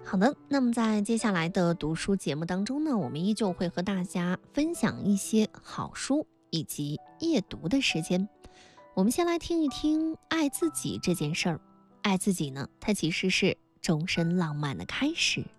好的，那么在接下来的读书节目当中呢，我们依旧会和大家分享一些好书以及夜读的时间。我们先来听一听爱自己这件事儿。爱自己呢，它其实是终身浪漫的开始。